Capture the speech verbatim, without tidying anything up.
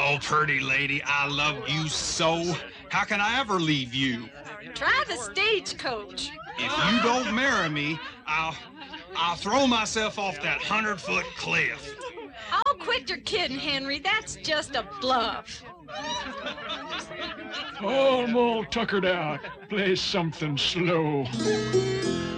Oh, pretty lady, I love you so. How can I ever leave you? Try the stagecoach. If you don't marry me, I'll I'll throw myself off that hundred-foot cliff. Oh, quit your kidding, Henry. That's just a bluff. Oh, I'm all tuckered out. Play something slow.